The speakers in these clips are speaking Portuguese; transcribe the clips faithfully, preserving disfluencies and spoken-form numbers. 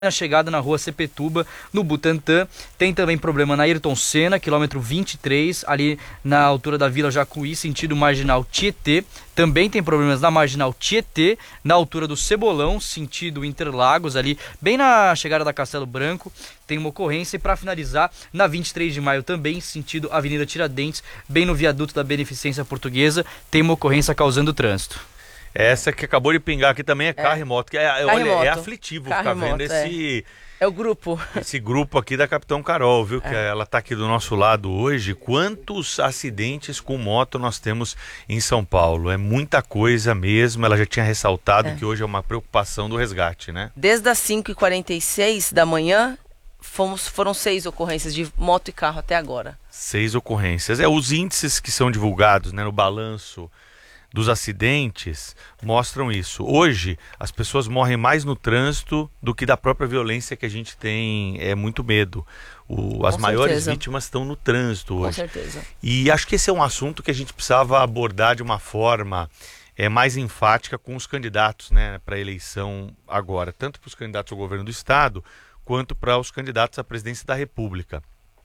na chegada na rua Sepetuba, no Butantã. Tem também problema na Ayrton Senna, quilômetro vinte e três, ali na altura da Vila Jacuí, sentido marginal Tietê. Também tem problemas na marginal Tietê, na altura do Cebolão, sentido Interlagos, ali bem na chegada da Castelo Branco. Tem uma ocorrência. E para finalizar, na vinte e três de maio também, sentido Avenida Tiradentes, bem no viaduto da Beneficência Portuguesa, tem uma ocorrência causando trânsito. Essa que acabou de pingar aqui também é, é. carro e moto, que é, carro olha, moto. é aflitivo carro ficar vendo moto, esse... É. é o grupo. Esse grupo aqui da Capitão Carol, viu? É. Que ela tá aqui do nosso lado hoje. Quantos acidentes com moto nós temos em São Paulo? É muita coisa mesmo. Ela já tinha ressaltado é. que hoje é uma preocupação do resgate, né? Desde as cinco e quarenta e seis da manhã, fomos, foram seis ocorrências de moto e carro até agora. Seis ocorrências. É, os índices que são divulgados, né, no balanço dos acidentes mostram isso. Hoje as pessoas morrem mais no trânsito do que da própria violência, que a gente tem é muito medo. O, as maiores certeza. vítimas estão no trânsito hoje. Com certeza. E acho que esse é um assunto que a gente precisava abordar de uma forma é, mais enfática com os candidatos, né, para a eleição agora, tanto para os candidatos ao governo do estado quanto para os candidatos à presidência da República.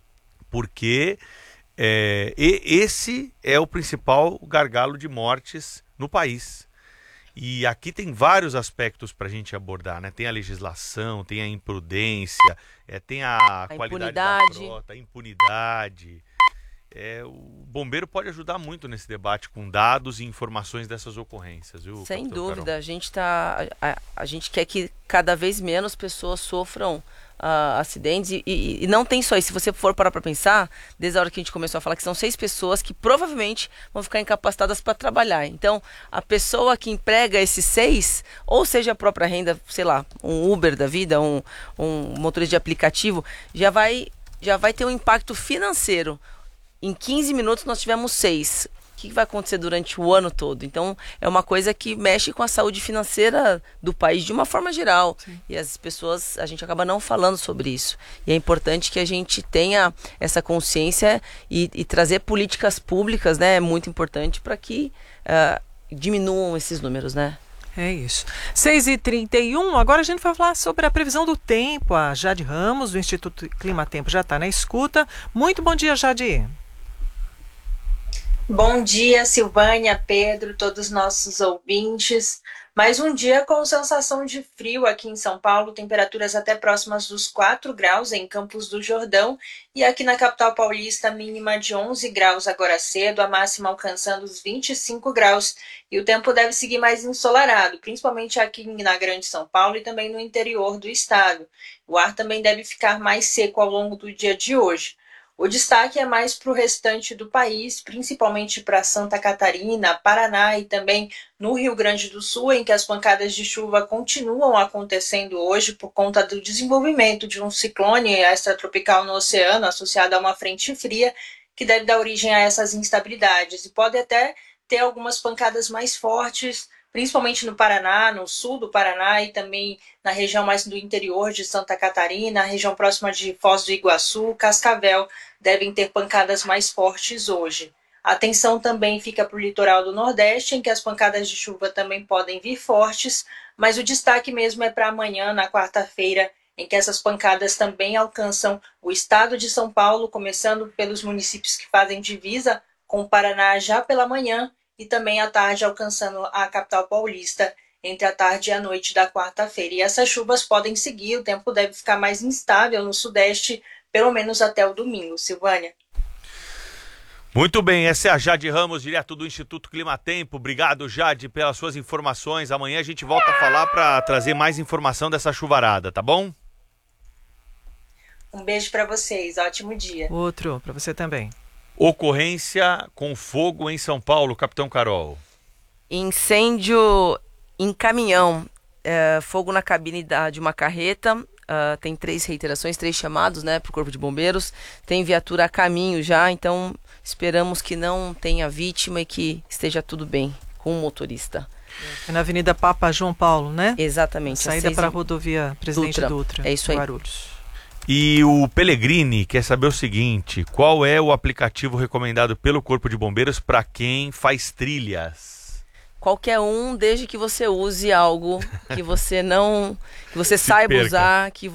Porque É, e esse é o principal gargalo de mortes no país. E aqui tem vários aspectos para a gente abordar, né? Tem a legislação, tem a imprudência, é, tem a, a qualidade impunidade. da frota, a impunidade. É, o bombeiro pode ajudar muito nesse debate com dados e informações dessas ocorrências, viu? Sem Capitão dúvida, Carol? a gente tá, a, a gente quer que cada vez menos pessoas sofram Uh, acidentes e, e, e não tem só isso. Se você for parar para pensar, desde a hora que a gente começou a falar que são seis pessoas que provavelmente vão ficar incapacitadas para trabalhar, então a pessoa que emprega esses seis, ou seja a própria renda, sei lá, um Uber da vida, um, um motorista de aplicativo, já vai, já vai ter um impacto financeiro. Em quinze minutos nós tivemos seis. O que vai acontecer durante o ano todo? Então, é uma coisa que mexe com a saúde financeira do país de uma forma geral. Sim. E as pessoas, a gente acaba não falando sobre isso. E é importante que a gente tenha essa consciência e, e trazer políticas públicas, né? É muito importante para que uh, diminuam esses números, né? É isso. seis e trinta e um, agora a gente vai falar sobre a previsão do tempo. A Jade Ramos, do Instituto Clima Tempo, já está na escuta. Muito bom dia, Jade. Bom dia, Silvânia, Pedro, todos os nossos ouvintes. Mais um dia com sensação de frio aqui em São Paulo, temperaturas até próximas dos quatro graus em Campos do Jordão e aqui na capital paulista mínima de onze graus agora cedo, a máxima alcançando os vinte e cinco graus. E o tempo deve seguir mais ensolarado, principalmente aqui na Grande São Paulo e também no interior do estado. O ar também deve ficar mais seco ao longo do dia de hoje. O destaque é mais para o restante do país, principalmente para Santa Catarina, Paraná e também no Rio Grande do Sul, em que as pancadas de chuva continuam acontecendo hoje por conta do desenvolvimento de um ciclone extratropical no oceano, associado a uma frente fria, que deve dar origem a essas instabilidades. E pode até ter algumas pancadas mais fortes, principalmente no Paraná, no sul do Paraná e também na região mais do interior de Santa Catarina, a região próxima de Foz do Iguaçu, Cascavel, devem ter pancadas mais fortes hoje. A atenção também fica para o litoral do Nordeste, em que as pancadas de chuva também podem vir fortes, mas o destaque mesmo é para amanhã, na quarta-feira, em que essas pancadas também alcançam o estado de São Paulo, começando pelos municípios que fazem divisa com o Paraná já pela manhã, e também à tarde alcançando a capital paulista entre a tarde e a noite da quarta-feira. E essas chuvas podem seguir, o tempo deve ficar mais instável no sudeste, pelo menos até o domingo. Silvânia. Muito bem, essa é a Jade Ramos, direto do Instituto Clima Tempo. Obrigado, Jade, pelas suas informações. Amanhã a gente volta a falar para trazer mais informação dessa chuvarada, tá bom? Um beijo para vocês, ótimo dia. Outro, para você também. Ocorrência com fogo em São Paulo, Capitão Carol. Incêndio em caminhão, é, fogo na cabine da, de uma carreta, uh, tem três reiterações, três chamados, né, para o Corpo de Bombeiros, tem viatura a caminho já, então esperamos que não tenha vítima e que esteja tudo bem com o motorista. É na Avenida Papa João Paulo, né? Exatamente. Saída para a rodovia Presidente Dutra. Dutra, é isso aí. Guarulhos. E o Pellegrini quer saber o seguinte: qual é o aplicativo recomendado pelo Corpo de Bombeiros para quem faz trilhas? qualquer um, desde que você use algo que você não, que você saiba perca. usar, que